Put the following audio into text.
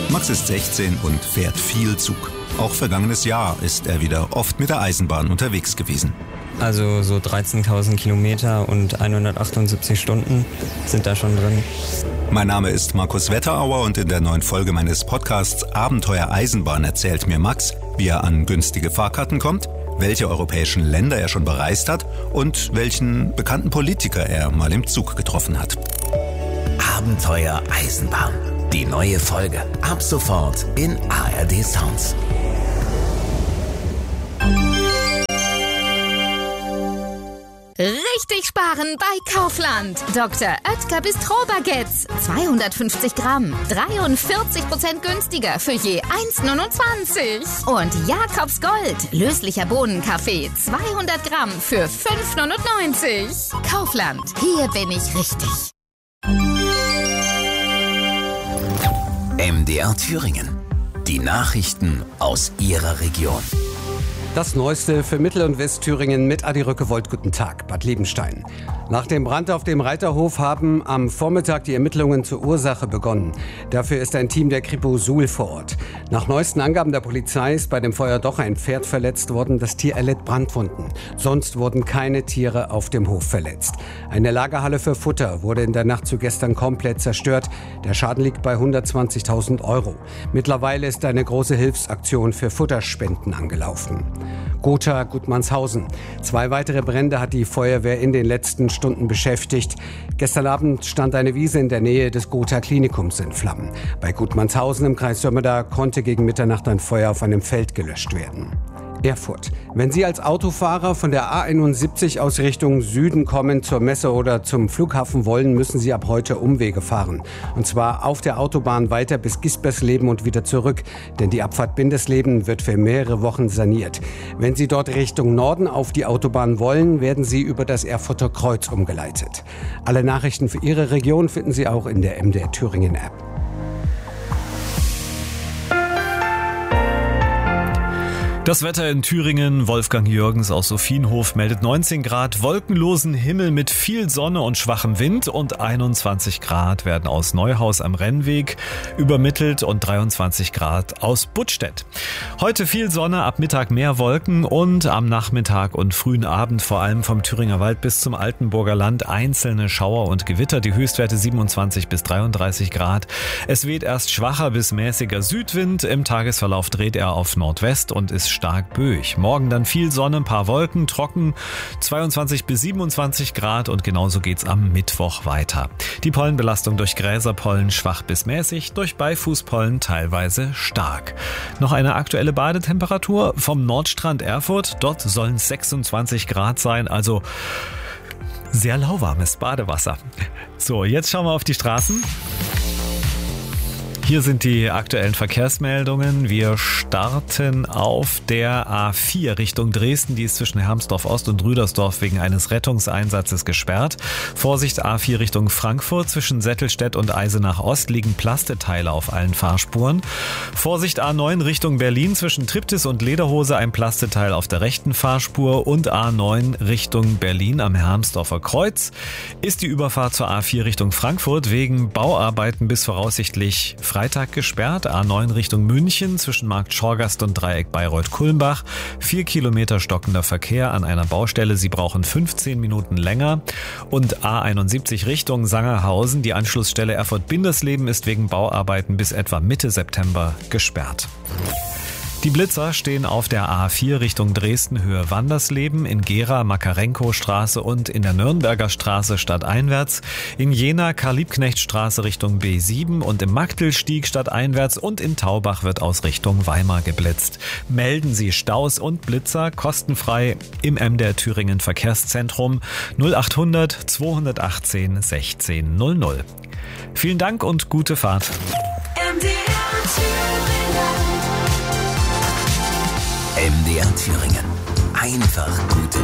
Max ist 16 und fährt viel Zug. Auch vergangenes Jahr ist er wieder oft mit der Eisenbahn unterwegs gewesen. Also so 13.000 Kilometer und 178 Stunden sind da schon drin. Mein Name ist Markus Wetterauer und in der neuen Folge meines Podcasts Abenteuer Eisenbahn erzählt mir Max, wie er an günstige Fahrkarten kommt, welche europäischen Länder er schon bereist hat und welchen bekannten Politiker er mal im Zug getroffen hat. Abenteuer Eisenbahn. Die neue Folge. Ab sofort in ARD Sounds. Richtig sparen bei Kaufland. Dr. Oetker Bistro-Baguettes. 250 Gramm. 43% günstiger für je 1,29. Und Jakobs Gold. Löslicher Bohnenkaffee. 200 Gramm für 5,99. Kaufland. Hier bin ich richtig. MDR Thüringen. Die Nachrichten aus Ihrer Region. Das Neueste für Mittel- und Westthüringen mit Adi Rückewold. Guten Tag, Bad Liebenstein. Nach dem Brand auf dem Reiterhof haben am Vormittag die Ermittlungen zur Ursache begonnen. Dafür ist ein Team der Kripo Suhl vor Ort. Nach neuesten Angaben der Polizei ist bei dem Feuer doch ein Pferd verletzt worden. Das Tier erlitt Brandwunden. Sonst wurden keine Tiere auf dem Hof verletzt. Eine Lagerhalle für Futter wurde in der Nacht zu gestern komplett zerstört. Der Schaden liegt bei 120.000 Euro. Mittlerweile ist eine große Hilfsaktion für Futterspenden angelaufen. Gotha Gudmannshausen. 2 weitere Brände hat die Feuerwehr in den letzten Stunden beschäftigt. Gestern Abend stand eine Wiese in der Nähe des Gotha Klinikums in Flammen. Bei Gudmannshausen im Kreis Sömmerda konnte gegen Mitternacht ein Feuer auf einem Feld gelöscht werden. Erfurt. Wenn Sie als Autofahrer von der A71 aus Richtung Süden kommen, zur Messe oder zum Flughafen wollen, müssen Sie ab heute Umwege fahren. Und zwar auf der Autobahn weiter bis Gispersleben und wieder zurück. Denn die Abfahrt Bindesleben wird für mehrere Wochen saniert. Wenn Sie dort Richtung Norden auf die Autobahn wollen, werden Sie über das Erfurter Kreuz umgeleitet. Alle Nachrichten für Ihre Region finden Sie auch in der MDR Thüringen App. Das Wetter in Thüringen. Wolfgang Jürgens aus Sophienhof meldet 19 Grad, wolkenlosen Himmel mit viel Sonne und schwachem Wind und 21 Grad werden aus Neuhaus am Rennweg übermittelt und 23 Grad aus Buttstedt. Heute viel Sonne, ab Mittag mehr Wolken und am Nachmittag und frühen Abend vor allem vom Thüringer Wald bis zum Altenburger Land einzelne Schauer und Gewitter. Die Höchstwerte 27 bis 33 Grad. Es weht erst schwacher bis mäßiger Südwind. Im Tagesverlauf dreht er auf Nordwest und ist stark böig. Morgen dann viel Sonne, ein paar Wolken, trocken, 22 bis 27 Grad und genauso geht's am Mittwoch weiter. Die Pollenbelastung durch Gräserpollen schwach bis mäßig, durch Beifußpollen teilweise stark. Noch eine aktuelle Badetemperatur vom Nordstrand Erfurt. Dort sollen 26 Grad sein, also sehr lauwarmes Badewasser. So, jetzt schauen wir auf die Straßen. Hier sind die aktuellen Verkehrsmeldungen. Wir starten auf der A4 Richtung Dresden. Die ist zwischen Hermsdorf Ost und Rüdersdorf wegen eines Rettungseinsatzes gesperrt. Vorsicht A4 Richtung Frankfurt. Zwischen Settelstedt und Eisenach Ost liegen Plasteteile auf allen Fahrspuren. Vorsicht A9 Richtung Berlin. Zwischen Triptis und Lederhose ein Plasteteil auf der rechten Fahrspur. Und A9 Richtung Berlin am Hermsdorfer Kreuz ist die Überfahrt zur A4 Richtung Frankfurt wegen Bauarbeiten bis voraussichtlich Freitag gesperrt. A9 Richtung München zwischen Markt Schorgast und Dreieck Bayreuth-Kulmbach. 4 Kilometer stockender Verkehr an einer Baustelle. Sie brauchen 15 Minuten länger. Und A71 Richtung Sangerhausen. Die Anschlussstelle Erfurt-Bindesleben ist wegen Bauarbeiten bis etwa Mitte September gesperrt. Die Blitzer stehen auf der A4 Richtung Dresden Höhe Wandersleben, in Gera Makarenko-Straße und in der Nürnberger Straße stadteinwärts, in Jena Karl-Liebknecht-Straße Richtung B7 und im Magdelstieg stadteinwärts und in Taubach wird aus Richtung Weimar geblitzt. Melden Sie Staus und Blitzer kostenfrei im MDR Thüringen Verkehrszentrum 0800 218 1600. Vielen Dank und gute Fahrt. MDR Thüringen. Einfach gute